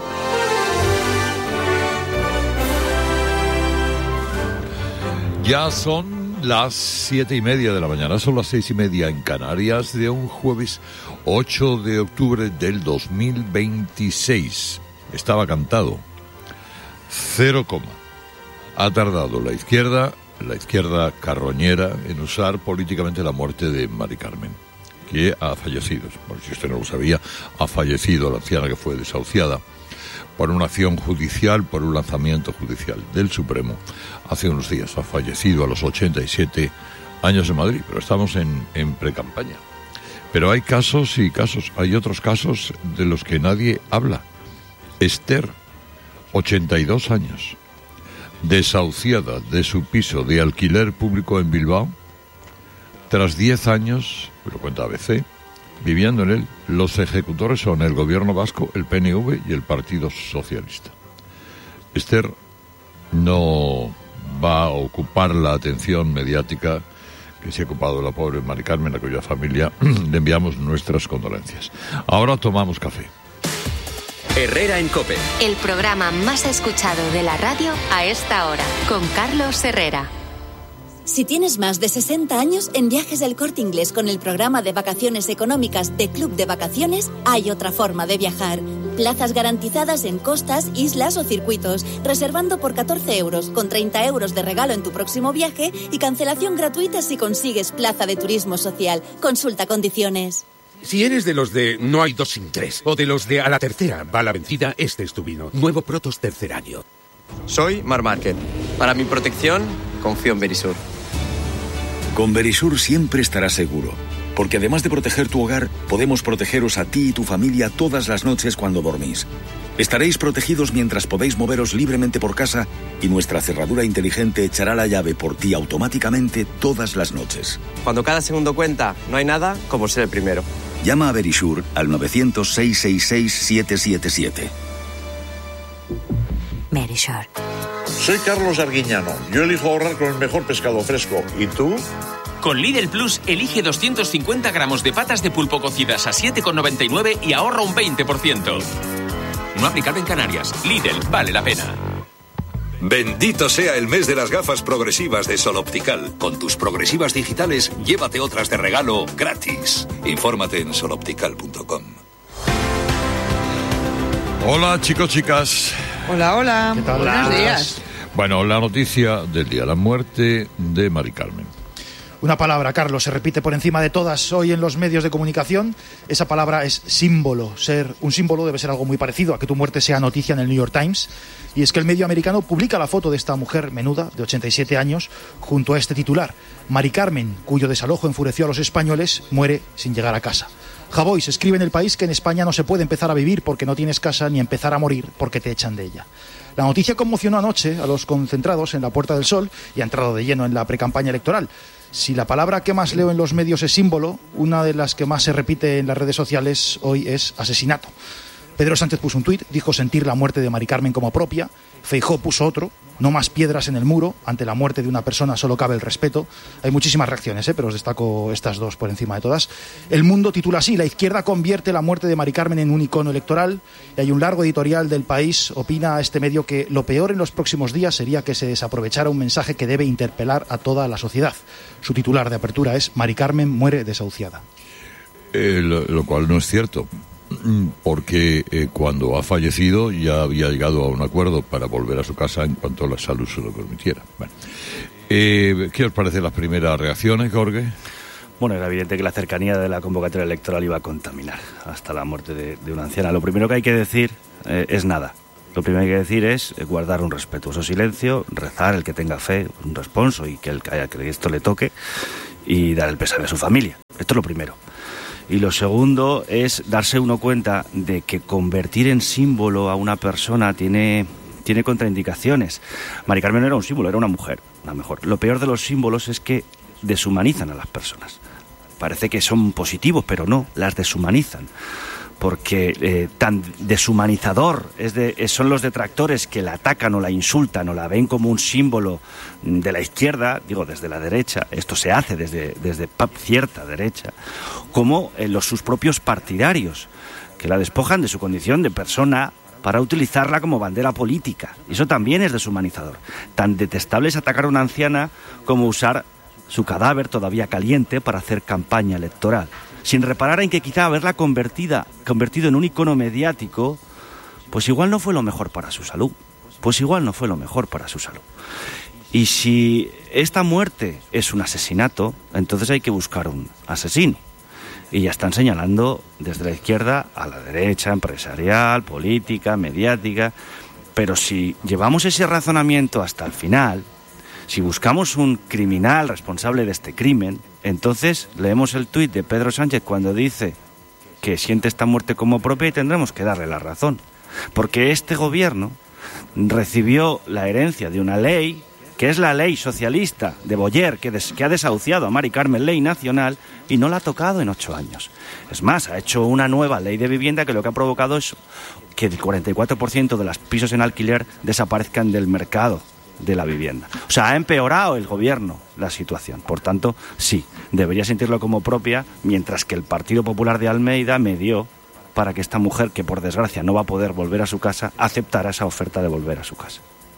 Ya son las siete y media de la mañana, son las seis y media en Canarias de un jueves ocho de octubre del dos mil veintiséis. Estaba cantado. Cero coma. Ha tardado la izquierda, la izquierda carroñera, en usar políticamente la muerte de Mari Carmen, que ha fallecido. Por si usted no lo sabía, ha fallecido la anciana que fue desahuciada por una acción judicial, por un lanzamiento judicial del Supremo hace unos días. Ha fallecido a los ochenta y siete años en Madrid, pero estamos en, en precampaña. Pero hay casos y casos, hay otros casos de los que nadie habla. Esther, ochenta y dos años, desahuciada de su piso de alquiler público en Bilbao, tras diez años, lo cuenta A B C, viviendo en él. Los ejecutores son el gobierno vasco, el P N V y el Partido Socialista. Esther no va a ocupar la atención mediática que se ha ocupado la pobre Mari Carmen, a cuya familia le enviamos nuestras condolencias. Ahora tomamos café. Herrera en COPE. El programa más escuchado de la radio a esta hora, con Carlos Herrera. Si tienes más de sesenta años, en Viajes del Corte Inglés con el programa de vacaciones económicas de Club de Vacaciones, hay otra forma de viajar. Plazas garantizadas en costas, islas o circuitos, reservando por catorce euros, con treinta euros de regalo en tu próximo viaje y cancelación gratuita si consigues plaza de turismo social. Consulta condiciones. Si eres de los de no hay dos sin tres, o de los de a la tercera va la vencida, este es tu vino. Nuevo Protos tercer año. Soy Mar Márquez. Para mi protección, confío en Verisur. Con Verisur siempre estarás seguro, porque además de proteger tu hogar, podemos protegeros a ti y tu familia todas las noches cuando dormís. Estaréis protegidos mientras podéis moveros libremente por casa y nuestra cerradura inteligente echará la llave por ti automáticamente todas las noches. Cuando cada segundo cuenta, no hay nada como ser el primero. Llama a Verisur al nueve cero cero, seis seis seis, siete siete siete. Verisur. Soy Carlos Arguiñano. Yo elijo ahorrar con el mejor pescado fresco. ¿Y tú? Con Lidl Plus, elige doscientos cincuenta gramos de patas de pulpo cocidas a siete con noventa y nueve y ahorra un veinte por ciento. No aplicable en Canarias. Lidl, vale la pena. Bendito sea el mes de las gafas progresivas de Sol Optical. Con tus progresivas digitales, llévate otras de regalo gratis. Infórmate en sol optical punto com. Hola, chicos, chicas. Hola, hola. ¿Qué tal? Buenos días. Bueno, la noticia del día, la muerte de Mari Carmen. Una palabra, Carlos, se repite por encima de todas hoy en los medios de comunicación. Esa palabra es símbolo. Ser un símbolo debe ser algo muy parecido a que tu muerte sea noticia en el New York Times. Y es que el medio americano publica la foto de esta mujer menuda, de ochenta y siete años, junto a este titular. Mari Carmen, cuyo desalojo enfureció a los españoles, muere sin llegar a casa. Javois escribe en El País que en España no se puede empezar a vivir porque no tienes casa, ni empezar a morir porque te echan de ella. La noticia conmocionó anoche a los concentrados en la Puerta del Sol y ha entrado de lleno en la precampaña electoral. Si la palabra que más leo en los medios es símbolo, una de las que más se repite en las redes sociales hoy es asesinato. Pedro Sánchez puso un tuit, dijo sentir la muerte de Mari Carmen como propia. Feijóo puso otro, no más piedras en el muro, ante la muerte de una persona solo cabe el respeto. Hay muchísimas reacciones, ¿eh? pero os destaco estas dos por encima de todas. El Mundo titula así: la izquierda convierte la muerte de Mari Carmen en un icono electoral. Y hay un largo editorial del País, opina a este medio que lo peor en los próximos días sería que se desaprovechara un mensaje que debe interpelar a toda la sociedad. Su titular de apertura es: Mari Carmen muere desahuciada. Eh, lo, lo cual no es cierto. porque eh, cuando ha fallecido ya había llegado a un acuerdo para volver a su casa en cuanto la salud se lo permitiera. Bueno. Eh, ¿Qué os parecen las primeras reacciones, Jorge? Bueno, era evidente que la cercanía de la convocatoria electoral iba a contaminar hasta la muerte de, de una anciana. Lo primero que hay que decir eh, es nada. Lo primero que hay que decir es guardar un respetuoso silencio, rezar el que tenga fe, un responso y que el que haya que esto le toque, y dar el pésame a su familia. Esto es lo primero. Y lo segundo es darse uno cuenta de que convertir en símbolo a una persona tiene, tiene contraindicaciones. Mari Carmen no era un símbolo, era una mujer, una mejor. Lo peor de los símbolos es que deshumanizan a las personas. Parece que son positivos, pero no, las deshumanizan. Porque eh, tan deshumanizador es de, son los detractores que la atacan o la insultan o la ven como un símbolo de la izquierda, digo desde la derecha, esto se hace desde, desde cierta derecha, como eh, los, sus propios partidarios, que la despojan de su condición de persona para utilizarla como bandera política. Eso también es deshumanizador. Tan detestable es atacar a una anciana como usar su cadáver todavía caliente para hacer campaña electoral, sin reparar en que quizá haberla convertida, convertido en un icono mediático, pues igual no fue lo mejor para su salud. Pues igual no fue lo mejor para su salud. Y si esta muerte es un asesinato, entonces hay que buscar un asesino. Y ya están señalando desde la izquierda a la derecha, empresarial, política, mediática. Pero si llevamos ese razonamiento hasta el final, si buscamos un criminal responsable de este crimen, entonces leemos el tuit de Pedro Sánchez cuando dice que siente esta muerte como propia y tendremos que darle la razón. Porque este gobierno recibió la herencia de una ley, que es la ley socialista de Boyer, que, des, que ha desahuciado a Mari Carmen, ley nacional, y no la ha tocado en ocho años. Es más, ha hecho una nueva ley de vivienda que lo que ha provocado es que el cuarenta y cuatro por ciento de los pisos en alquiler desaparezcan del mercado de la vivienda. O sea, ha empeorado el gobierno la situación. Por tanto, sí, debería sentirlo como propia, mientras que el Partido Popular de Almeida me dio para que esta mujer, que por desgracia no va a poder volver a su casa, aceptara esa oferta de volver a su casa.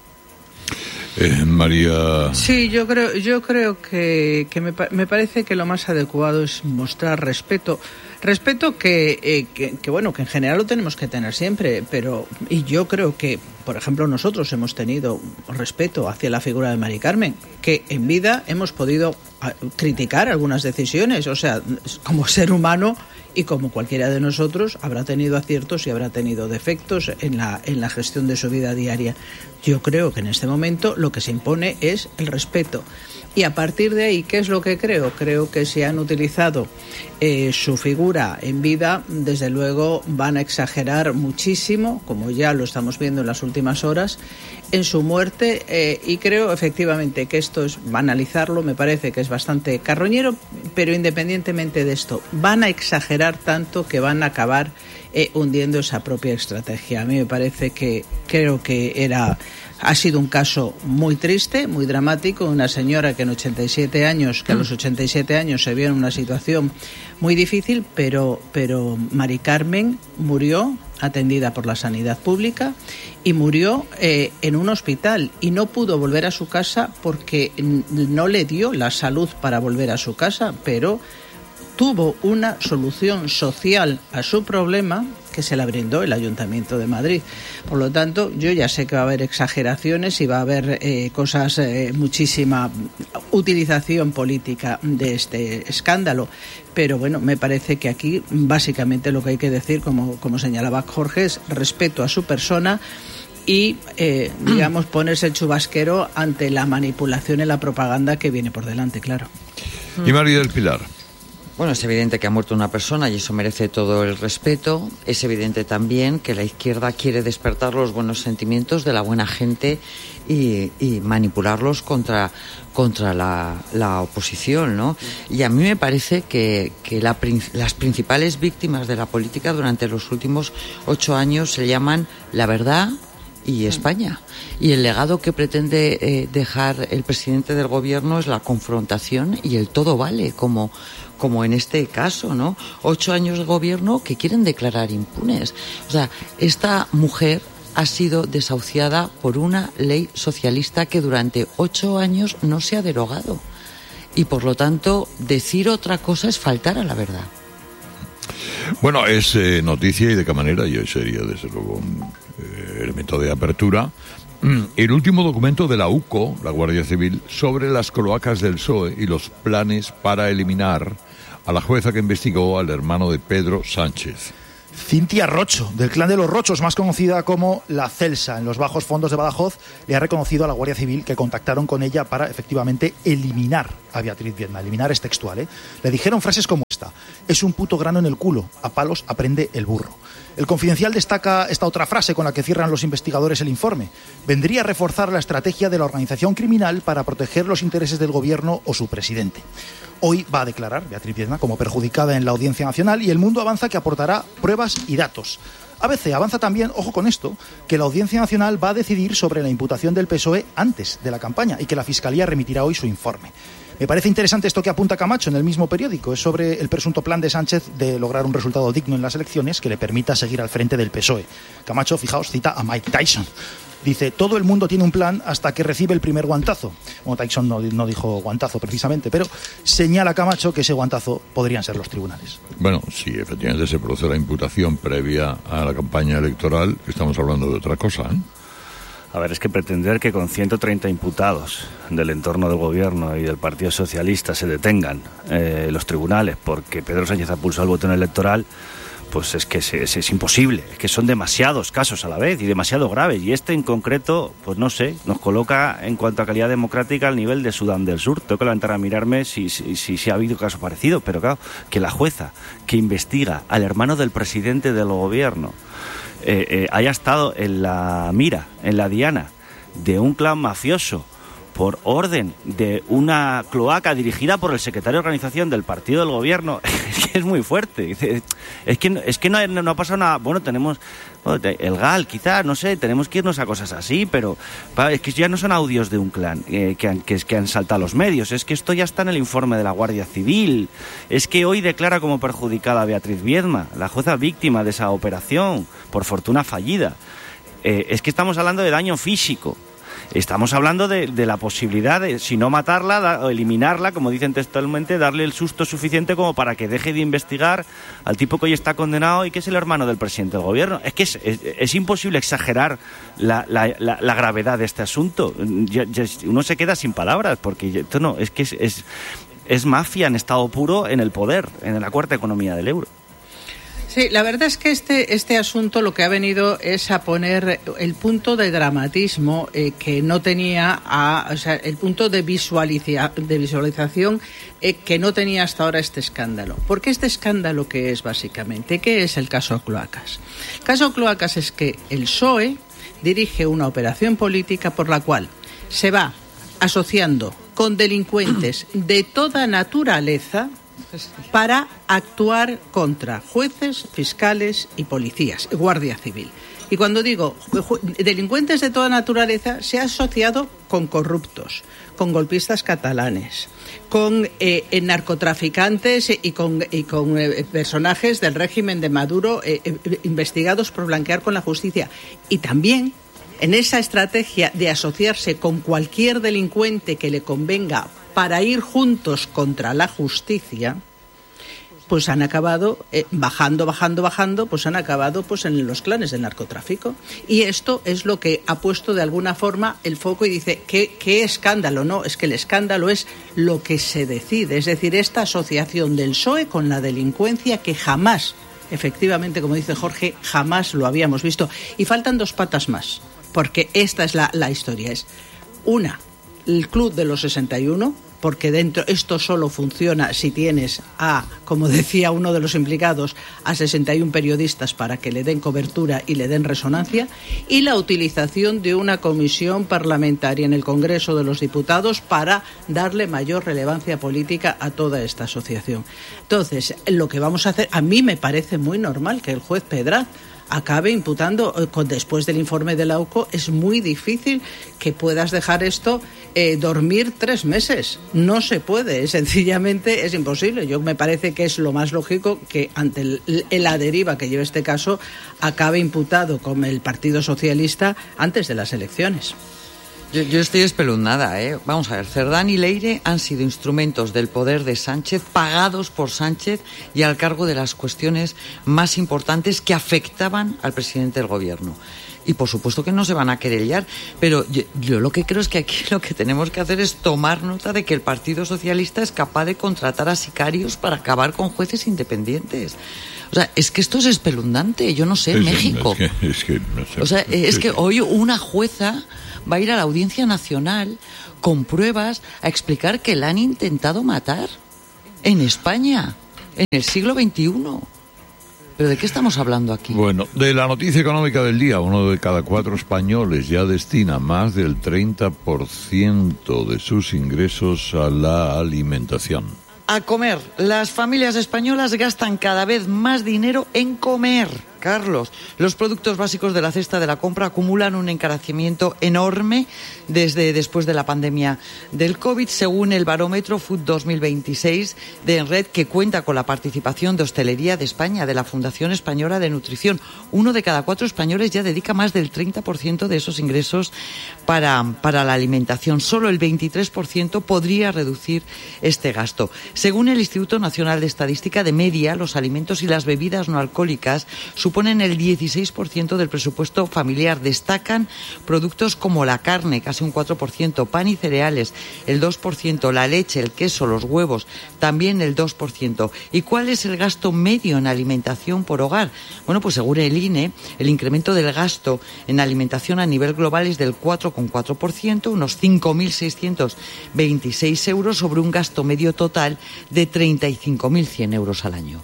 Eh, María... Sí, yo creo, yo creo que, que me, me parece que lo más adecuado es mostrar respeto. Respeto que, eh, que, que, bueno, que en general lo tenemos que tener siempre, pero y yo creo que, por ejemplo, nosotros hemos tenido respeto hacia la figura de Mari Carmen, que en vida hemos podido criticar algunas decisiones, o sea, como ser humano y como cualquiera de nosotros habrá tenido aciertos y habrá tenido defectos en la, en la gestión de su vida diaria. Yo creo que en este momento lo que se impone es el respeto. Y a partir de ahí, ¿qué es lo que creo? Creo que si han utilizado eh, su figura en vida, desde luego van a exagerar muchísimo, como ya lo estamos viendo en las últimas horas, en su muerte, eh, y creo efectivamente que esto es banalizarlo, me parece que es bastante carroñero, pero independientemente de esto, van a exagerar tanto que van a acabar eh, hundiendo esa propia estrategia. A mí me parece que creo que era... Ha sido un caso muy triste, muy dramático, una señora que en ochenta y siete años, que a los ochenta y siete años se vio en una situación muy difícil, pero, pero Mari Carmen murió atendida por la sanidad pública y murió eh, en un hospital y no pudo volver a su casa porque no le dio la salud para volver a su casa, pero tuvo una solución social a su problema que se la brindó el Ayuntamiento de Madrid. Por lo tanto, yo ya sé que va a haber exageraciones y va a haber eh, cosas, eh, muchísima utilización política de este escándalo, pero bueno, me parece que aquí básicamente lo que hay que decir, como, como señalaba Jorge, es respeto a su persona y, eh, digamos, ponerse el chubasquero ante la manipulación y la propaganda que viene por delante, claro. Y María del Pilar. Bueno, es evidente que ha muerto una persona y eso merece todo el respeto. Es evidente también que la izquierda quiere despertar los buenos sentimientos de la buena gente y, y manipularlos contra, contra la, la oposición, ¿no? Y a mí me parece que, que la, las principales víctimas de la política durante los últimos ocho años se llaman La Verdad y España. Y el legado que pretende eh, dejar el presidente del gobierno es la confrontación y el todo vale, como, como en este caso, ¿no? Ocho años de gobierno que quieren declarar impunes. O sea, esta mujer ha sido desahuciada por una ley socialista que durante ocho años no se ha derogado. Y por lo tanto, decir otra cosa es faltar a la verdad. Bueno, es eh, noticia y de qué manera, y hoy sería desde luego un eh, elemento de apertura. El último documento de la U C O, la Guardia Civil, sobre las cloacas del P S O E y los planes para eliminar a la jueza que investigó al hermano de Pedro Sánchez. Cintia Rocho, del clan de los Rochos, más conocida como la Celsa, en los bajos fondos de Badajoz, le ha reconocido a la Guardia Civil que contactaron con ella para efectivamente eliminar a Beatriz Viedma. Eliminar es textual, ¿eh? Le dijeron frases como esta: es un puto grano en el culo, a palos aprende el burro. El Confidencial destaca esta otra frase con la que cierran los investigadores el informe: vendría a reforzar la estrategia de la organización criminal para proteger los intereses del gobierno o su presidente. Hoy va a declarar Beatriz Viedma como perjudicada en la Audiencia Nacional y El Mundo avanza que aportará pruebas y datos. A B C avanza también, ojo con esto, que la Audiencia Nacional va a decidir sobre la imputación del P S O E antes de la campaña y que la Fiscalía remitirá hoy su informe. Me parece interesante esto que apunta Camacho en el mismo periódico. Es sobre el presunto plan de Sánchez de lograr un resultado digno en las elecciones que le permita seguir al frente del P S O E. Camacho, fijaos, cita a Mike Tyson. Dice: todo el mundo tiene un plan hasta que recibe el primer guantazo. Bueno, Tyson no, no dijo guantazo precisamente, pero señala Camacho que ese guantazo podrían ser los tribunales. Bueno, si efectivamente se produce la imputación previa a la campaña electoral, estamos hablando de otra cosa, ¿eh? A ver, es que pretender que con ciento treinta imputados del entorno del gobierno y del Partido Socialista se detengan eh, los tribunales porque Pedro Sánchez ha pulsado el botón electoral, pues es que es, es, es imposible, es que son demasiados casos a la vez y demasiado graves, y este en concreto, pues no sé, nos coloca en cuanto a calidad democrática al nivel de Sudán del Sur. Tengo que levantar a mirarme si, si, si, si ha habido caso parecido, pero claro, que la jueza que investiga al hermano del presidente del gobierno eh, eh, haya estado en la mira, en la diana de un clan mafioso por orden de una cloaca dirigida por el secretario de organización del partido del gobierno, es que es muy fuerte. Es que, es que no, no ha pasado nada. Bueno, tenemos bueno, el G A L, quizás, no sé, tenemos que irnos a cosas así, pero es que ya no son audios de un clan eh, que, han, que, que han saltado a los medios, es que esto ya está en el informe de la Guardia Civil. Es que hoy declara como perjudicada a Beatriz Viedma, la jueza víctima de esa operación, por fortuna fallida. Eh, es que estamos hablando de daño físico. Estamos hablando de, de la posibilidad de, si no matarla, da, o eliminarla, como dicen textualmente, darle el susto suficiente como para que deje de investigar al tipo que hoy está condenado y que es el hermano del presidente del gobierno. Es que es, es, es imposible exagerar la, la, la, la gravedad de este asunto. Ya, ya, uno se queda sin palabras, porque esto no, es que es, es, es mafia en estado puro en el poder, en la cuarta economía del euro. Sí, la verdad es que este, este asunto lo que ha venido es a poner el punto de dramatismo eh, que no tenía, a, o sea, el punto de, visualiza, de visualización eh, que no tenía hasta ahora este escándalo. Porque este escándalo, ¿qué es básicamente? ¿Qué es el caso Cloacas? El caso Cloacas es que el P S O E dirige una operación política por la cual se va asociando con delincuentes de toda naturaleza para actuar contra jueces, fiscales y policías, Guardia Civil. Y cuando digo delincuentes de toda naturaleza, se ha asociado con corruptos, con golpistas catalanes, con eh, narcotraficantes y con, y con eh, personajes del régimen de Maduro eh, eh, investigados por blanquear con la justicia. Y también en esa estrategia de asociarse con cualquier delincuente que le convenga para ir juntos contra la justicia, pues han acabado eh, bajando, bajando, bajando, pues han acabado pues en los clanes del narcotráfico. Y esto es lo que ha puesto de alguna forma el foco y dice, ¿qué, qué escándalo? No, es que el escándalo es lo que se decide, es decir, esta asociación del P S O E con la delincuencia que jamás, efectivamente, como dice Jorge, jamás lo habíamos visto. Y faltan dos patas más, porque esta es la, la historia. Es una, el Club de los sesenta y uno, porque dentro esto solo funciona si tienes a, como decía uno de los implicados, a sesenta y uno periodistas para que le den cobertura y le den resonancia, y la utilización de una comisión parlamentaria en el Congreso de los Diputados para darle mayor relevancia política a toda esta asociación. Entonces, lo que vamos a hacer, a mí me parece muy normal que el juez Pedraz acabe imputando, después del informe de la U C O, es muy difícil que puedas dejar esto eh, dormir tres meses. No se puede, sencillamente es imposible. Yo me parece que es lo más lógico que ante el, la deriva que lleva este caso acabe imputado con el Partido Socialista antes de las elecciones. Yo, yo estoy espeluznada, ¿eh? Vamos a ver, Cerdán y Leire han sido instrumentos del poder de Sánchez, pagados por Sánchez y al cargo de las cuestiones más importantes que afectaban al presidente del gobierno. Y por supuesto que no se van a querellar, pero yo, yo lo que creo es que aquí lo que tenemos que hacer es tomar nota de que el Partido Socialista es capaz de contratar a sicarios para acabar con jueces independientes. O sea, es que esto es espeluznante, yo no sé, en México. Es que, es que, no sé. O sea, es que hoy una jueza va a ir a la Audiencia Nacional con pruebas a explicar que la han intentado matar en España, en el siglo veintiuno. ¿Pero de qué estamos hablando aquí? Bueno, de la noticia económica del día, uno de cada cuatro españoles ya destina más del treinta por ciento de sus ingresos a la alimentación. A comer. Las familias españolas gastan cada vez más dinero en comer. Carlos, los productos básicos de la cesta de la compra acumulan un encarecimiento enorme desde después de la pandemia del COVID, según el barómetro Food dos mil veintiséis de Enred, que cuenta con la participación de Hostelería de España, de la Fundación Española de Nutrición. Uno de cada cuatro españoles ya dedica más del treinta por ciento de esos ingresos para, para la alimentación. Solo el veintitrés por ciento podría reducir este gasto. Según el Instituto Nacional de Estadística, de media, los alimentos y las bebidas no alcohólicas suponen el dieciséis por ciento del presupuesto familiar. Destacan productos como la carne, casi un cuatro por ciento, pan y cereales, el dos por ciento, la leche, el queso, los huevos, también el dos por ciento. ¿Y cuál es el gasto medio en alimentación por hogar? Bueno, pues según el I N E, el incremento del gasto en alimentación a nivel global es del cuatro coma cuatro por ciento, unos cinco mil seiscientos veintiséis euros sobre un gasto medio total de treinta y cinco mil cien euros al año.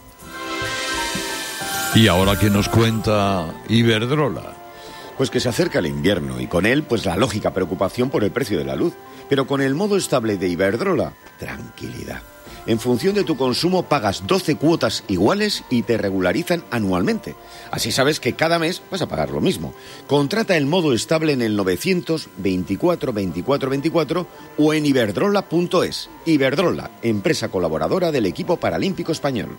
Y ahora, ¿qué nos cuenta Iberdrola? Pues que se acerca el invierno y con él pues la lógica preocupación por el precio de la luz. Pero con el modo estable de Iberdrola, tranquilidad. En función de tu consumo pagas doce cuotas iguales y te regularizan anualmente. Así sabes que cada mes vas a pagar lo mismo. Contrata el modo estable en el novecientos veinticuatro veinticuatro veinticuatro o en iberdrola punto es. Iberdrola, empresa colaboradora del equipo paralímpico español.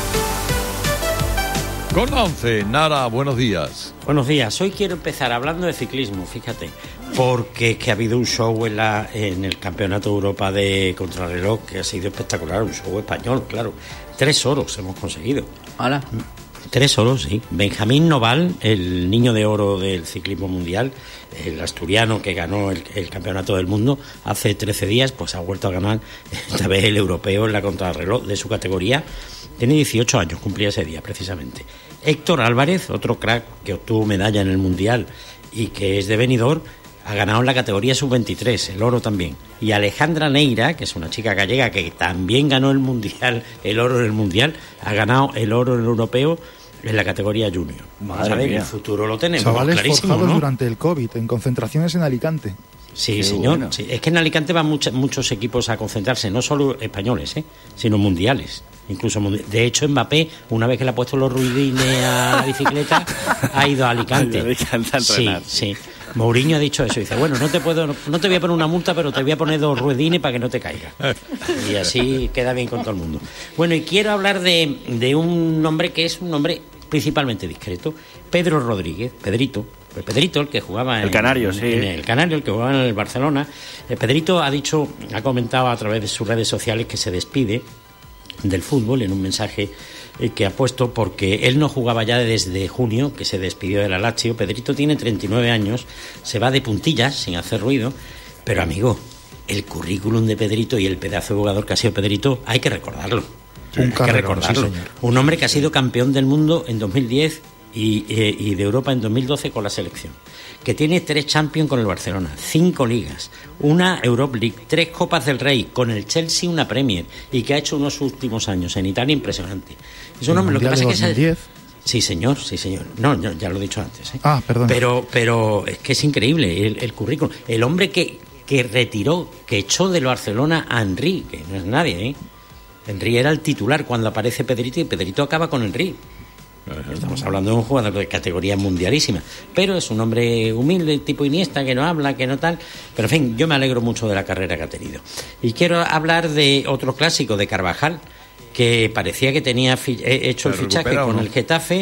Con once, Nara, buenos días. Buenos días. Hoy quiero empezar hablando de ciclismo, fíjate, porque es que ha habido un show en, la, en el Campeonato de Europa de Contrarreloj que ha sido espectacular, un show español, claro. Tres oros hemos conseguido. ¿Hala? Tres oros, sí. Benjamín Noval, el niño de oro del ciclismo mundial, el asturiano que ganó el, el Campeonato del Mundo hace trece días, pues ha vuelto a ganar esta vez el europeo en la contrarreloj de su categoría. Tiene dieciocho años, cumplía ese día precisamente. Héctor Álvarez, otro crack que obtuvo medalla en el Mundial y que es de Benidorm, ha ganado en la categoría sub veintitrés, el oro también. Y Alejandra Neira, que es una chica gallega que también ganó el Mundial, el oro en el Mundial, ha ganado el oro en el europeo en la categoría junior. Madre ¿Sabes? mía. El futuro lo tenemos Chavales clarísimo, forjados ¿no? durante el COVID, en concentraciones en Alicante. Sí, Qué señor. bueno. Sí. Es que en Alicante van mucha, muchos equipos a concentrarse, no solo españoles, ¿eh? sino mundiales. Incluso mundi- De hecho, Mbappé, una vez que le ha puesto los ruidines a la bicicleta, ha ido a Alicante. Alicante a Sí, entrenar. sí. Mourinho ha dicho eso. Dice, bueno, no te puedo, no te voy a poner una multa, pero te voy a poner dos ruedines para que no te caigas. Y así queda bien con todo el mundo. Bueno, y quiero hablar de, de un hombre que es un hombre principalmente discreto, Pedro Rodríguez, Pedrito. Pues Pedrito, el que jugaba en El Canario, sí. en el Canario, el que jugaba en el Barcelona. Eh, Pedrito ha dicho, ha comentado a través de sus redes sociales que se despide del fútbol en un mensaje eh, que ha puesto porque él no jugaba ya desde junio, que se despidió del Lazio. Pedrito tiene treinta y nueve años, se va de puntillas sin hacer ruido, pero amigo, el currículum de Pedrito y el pedazo de jugador que ha sido Pedrito hay que recordarlo. Un hay que carrerón, recordarlo. sí, señor. Un hombre que ha sido campeón del mundo en dos mil diez y, eh, y de Europa en dos mil doce con la selección, que tiene tres Champions con el Barcelona, cinco ligas, una Europa League, tres Copas del Rey, con el Chelsea una Premier, y que ha hecho unos últimos años en Italia impresionante. Es un El hombre, lo que Mundial pasa de es que dos mil diez. es Sí, señor, sí, señor. No, no, ya lo he dicho antes. ¿eh? Ah, perdón. Pero, pero es que es increíble el, el currículum. El hombre que, que retiró, que echó del Barcelona a Henry, que no es nadie, ¿eh? Henry era el titular cuando aparece Pedrito y Pedrito acaba con Henry. Estamos hablando de un jugador de categoría mundialísima, pero es un hombre humilde, tipo Iniesta, que no habla, que no tal. Pero en fin, yo me alegro mucho de la carrera que ha tenido. Y quiero hablar de otro clásico, de Carvajal, que parecía que tenía fi- hecho el ¿Se fichaje recupera o con no? el Getafe,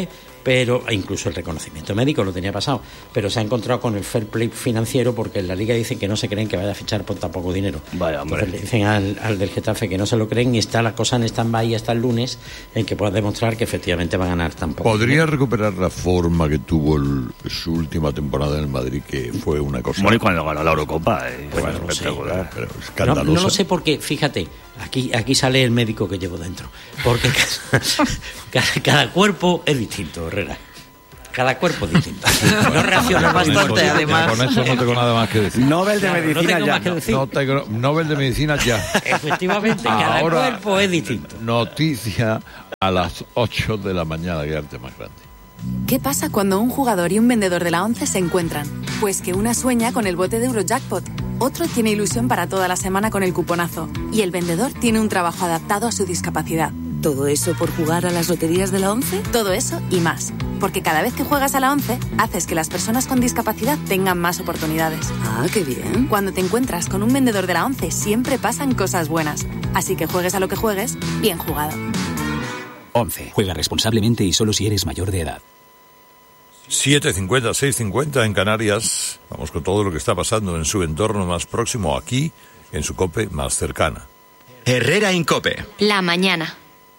pero incluso el reconocimiento médico lo tenía pasado, pero se ha encontrado con el fair play financiero porque en la Liga dicen que no se creen que vaya a fichar por tan poco dinero. Vaya, hombre. Entonces le dicen al, al del Getafe que no se lo creen y está la cosa en stand-by hasta el lunes en que pueda demostrar que efectivamente va a ganar tan poco. ¿Podría recuperar la forma que tuvo el, su última temporada en el Madrid, que fue una cosa... Bueno, y cuando ganó la Eurocopa, eh, bueno, fue espectacular. No, pero escandalosa. No, no lo sé porque, fíjate, aquí, aquí sale el médico que llevo dentro, porque cada, cada cuerpo es distinto, Herrera. Cada cuerpo es distinto. No reacciona bastante, además. Con eso no tengo nada más que decir. Nobel de Medicina no tengo ya. Más que decir. No tengo, Nobel de Medicina ya. Efectivamente, cada Ahora, cuerpo es distinto. Noticia a las ocho de la mañana, que arte más grande. ¿Qué pasa cuando un jugador y un vendedor de la ONCE se encuentran? Pues que una sueña con el bote de Eurojackpot, otro tiene ilusión para toda la semana con el cuponazo y el vendedor tiene un trabajo adaptado a su discapacidad. ¿Todo eso por jugar a las loterías de la ONCE? Todo eso y más. Porque cada vez que juegas a la ONCE, haces que las personas con discapacidad tengan más oportunidades. Ah, qué bien. Cuando te encuentras con un vendedor de la ONCE, siempre pasan cosas buenas. Así que juegues a lo que juegues, bien jugado. ONCE. Juega responsablemente y solo si eres mayor de edad. siete cincuenta, seis cincuenta en Canarias. Vamos con todo lo que está pasando en su entorno más próximo, aquí, en su COPE más cercana. Herrera en COPE. La mañana.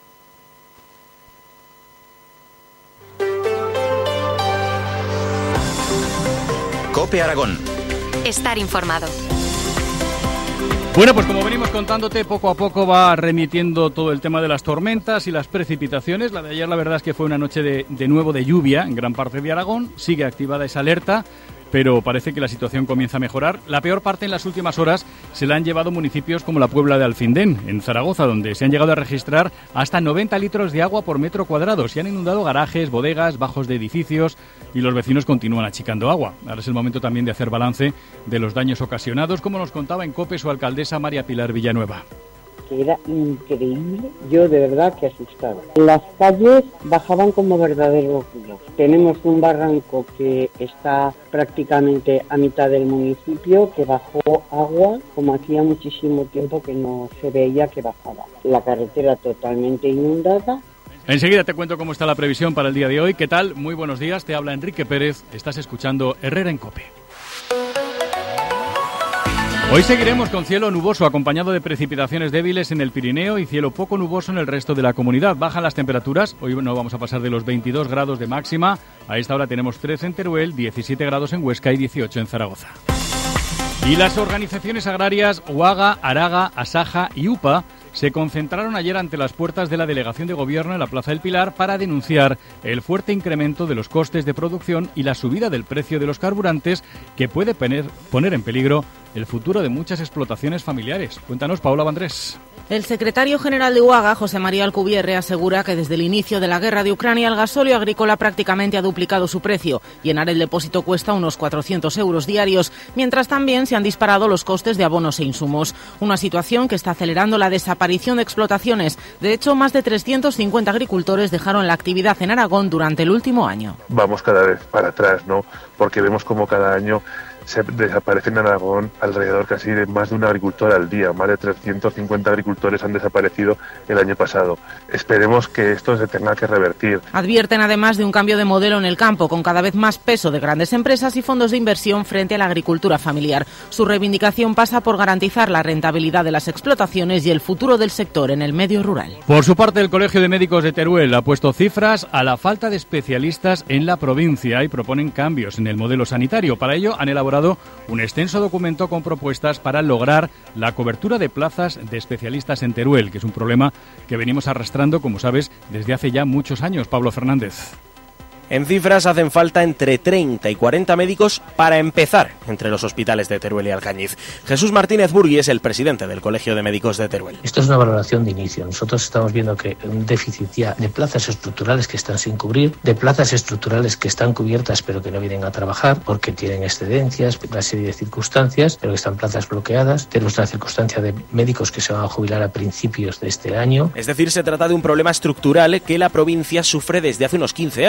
COPE Aragón. Estar informado. Bueno, pues como venimos contándote, poco a poco va remitiendo todo el tema de las tormentas y las precipitaciones. La de ayer, la verdad es que fue una noche de, de nuevo de lluvia en gran parte de Aragón. Sigue activada esa alerta, pero parece que la situación comienza a mejorar. La peor parte en las últimas horas se la han llevado municipios como la Puebla de Alfindén, en Zaragoza, donde se han llegado a registrar hasta noventa litros de agua por metro cuadrado. Se han inundado garajes, bodegas, bajos de edificios y los vecinos continúan achicando agua. Ahora es el momento también de hacer balance de los daños ocasionados, como nos contaba en COPE su alcaldesa María Pilar Villanueva. Que era increíble, yo de verdad que asustaba. Las calles bajaban como verdaderos ríos. Tenemos un barranco que está prácticamente a mitad del municipio, que bajó agua como hacía muchísimo tiempo que no se veía que bajaba. La carretera totalmente inundada. Enseguida te cuento cómo está la previsión para el día de hoy. ¿Qué tal? Muy buenos días, te habla Enrique Pérez, estás escuchando Herrera en COPE. Hoy seguiremos con cielo nuboso acompañado de precipitaciones débiles en el Pirineo y cielo poco nuboso en el resto de la comunidad. Bajan las temperaturas, hoy no vamos a pasar de los veintidós grados de máxima. A esta hora tenemos trece en Teruel, diecisiete grados en Huesca y dieciocho en Zaragoza. Y las organizaciones agrarias UAGA, ARAGA, ASAJA y UPA se concentraron ayer ante las puertas de la Delegación de Gobierno en la Plaza del Pilar para denunciar el fuerte incremento de los costes de producción y la subida del precio de los carburantes que puede poner, poner en peligro el futuro de muchas explotaciones familiares. Cuéntanos, Paola Vandrés. El secretario general de UAGA, José María Alcubierre, asegura que desde el inicio de la guerra de Ucrania el gasóleo agrícola prácticamente ha duplicado su precio. Llenar el depósito cuesta unos cuatrocientos euros diarios, mientras también se han disparado los costes de abonos e insumos. Una situación que está acelerando la desaparición de explotaciones. De hecho, más de trescientos cincuenta agricultores dejaron la actividad en Aragón durante el último año. Vamos cada vez para atrás, ¿no? Porque vemos como cada año se desaparecen en Aragón alrededor casi de más de un agricultor al día. Más de trescientos cincuenta agricultores han desaparecido el año pasado. Esperemos que esto se tenga que revertir. Advierten además de un cambio de modelo en el campo, con cada vez más peso de grandes empresas y fondos de inversión frente a la agricultura familiar. Su reivindicación pasa por garantizar la rentabilidad de las explotaciones y el futuro del sector en el medio rural. Por su parte, el Colegio de Médicos de Teruel ha puesto cifras a la falta de especialistas en la provincia y proponen cambios en el modelo sanitario. Para ello han elaborado un extenso documento con propuestas para lograr la cobertura de plazas de especialistas en Teruel, que es un problema que venimos arrastrando, como sabes, desde hace ya muchos años. Pablo Fernández. En cifras hacen falta entre treinta y cuarenta médicos para empezar entre los hospitales de Teruel y Alcañiz. Jesús Martínez Burgui es el presidente del Colegio de Médicos de Teruel. Esto es una valoración de inicio. Nosotros estamos viendo que un déficit ya de plazas estructurales que están sin cubrir, de plazas estructurales que están cubiertas pero que no vienen a trabajar porque tienen excedencias, una serie de circunstancias, pero que están plazas bloqueadas. Tenemos una circunstancia de médicos que se van a jubilar a principios de este año. Es decir, se trata de un problema estructural que la provincia sufre desde hace unos quince años. Ahora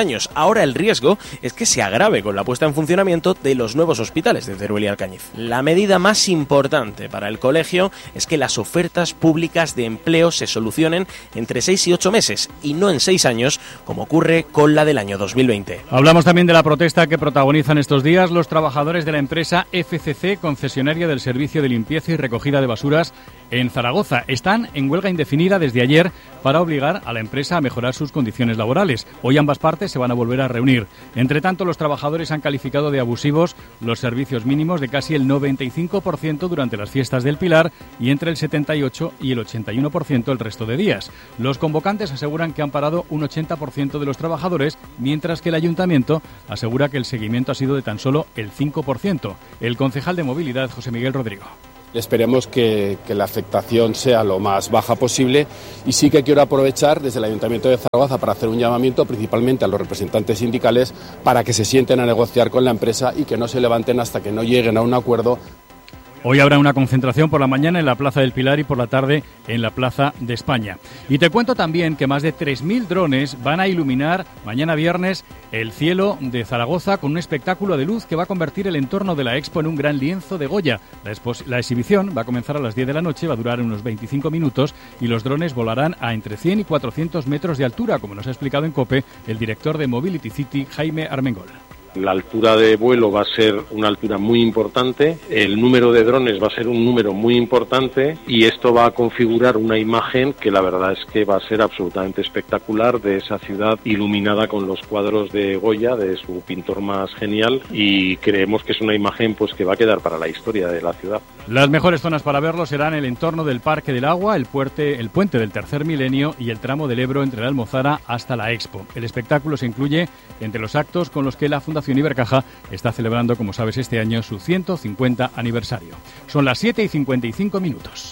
Ahora el riesgo es que se agrave con la puesta en funcionamiento de los nuevos hospitales de Teruel y Alcañiz. La medida más importante para el colegio es que las ofertas públicas de empleo se solucionen entre seis y ocho meses y no en seis años, como ocurre con la del año dos mil veinte. Hablamos también de la protesta que protagonizan estos días los trabajadores de la empresa F C C, concesionaria del servicio de limpieza y recogida de basuras en Zaragoza. Están en huelga indefinida desde ayer para obligar a la empresa a mejorar sus condiciones laborales. Hoy ambas partes se van a volver a reunir. Entre tanto, los trabajadores han calificado de abusivos los servicios mínimos de casi el noventa y cinco por ciento durante las fiestas del Pilar y entre el setenta y ocho y el ochenta y uno por ciento el resto de días. Los convocantes aseguran que han parado un ochenta por ciento de los trabajadores, mientras que el ayuntamiento asegura que el seguimiento ha sido de tan solo el cinco por ciento. El concejal de Movilidad, José Miguel Rodrigo. Esperemos que, que la afectación sea lo más baja posible y sí que quiero aprovechar desde el Ayuntamiento de Zaragoza para hacer un llamamiento principalmente a los representantes sindicales para que se sienten a negociar con la empresa y que no se levanten hasta que no lleguen a un acuerdo. Hoy habrá una concentración por la mañana en la Plaza del Pilar y por la tarde en la Plaza de España. Y te cuento también que más de tres mil drones van a iluminar mañana viernes el cielo de Zaragoza con un espectáculo de luz que va a convertir el entorno de la Expo en un gran lienzo de Goya. La, expos- la exhibición va a comenzar a las diez de la noche, va a durar unos veinticinco minutos y los drones volarán a entre cien y cuatrocientos metros de altura, como nos ha explicado en COPE el director de Mobility City, Jaime Armengol. La altura de vuelo va a ser una altura muy importante, el número de drones va a ser un número muy importante y esto va a configurar una imagen que la verdad es que va a ser absolutamente espectacular de esa ciudad iluminada con los cuadros de Goya, de su pintor más genial, y creemos que es una imagen pues que va a quedar para la historia de la ciudad. Las mejores zonas para verlo serán el entorno del Parque del Agua, el puente, el puente del Tercer Milenio y el tramo del Ebro entre la Almozara hasta la Expo. El espectáculo se incluye entre los actos con los que la Fundación Ibercaja está celebrando, como sabes, este año su ciento cincuenta aniversario. Son las siete y cincuenta y cinco minutos.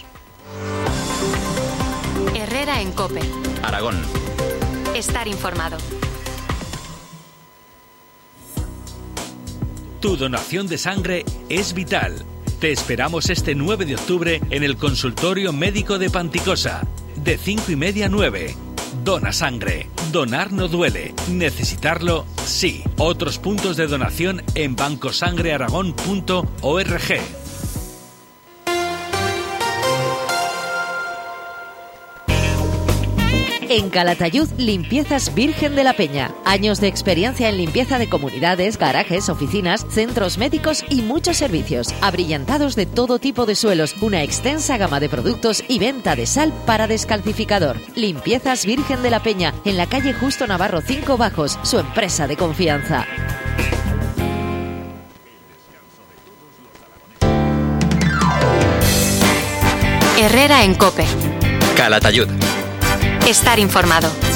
Herrera en COPE. Aragón. Estar informado. Tu donación de sangre es vital. Te esperamos este nueve de octubre en el consultorio médico de Panticosa, de cinco y media a nueve. Dona sangre. Donar no duele. Necesitarlo, sí. Otros puntos de donación en bancosangrearagón punto org. En Calatayud, Limpiezas Virgen de la Peña. Años de experiencia en limpieza de comunidades, garajes, oficinas, centros médicos y muchos servicios. Abrillantados de todo tipo de suelos, una extensa gama de productos y venta de sal para descalcificador. Limpiezas Virgen de la Peña, en la calle Justo Navarro cinco Bajos, su empresa de confianza. Herrera en COPE. Calatayud. Estar informado.